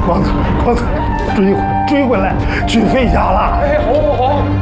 光子，追回来，去费家了。 哎，好。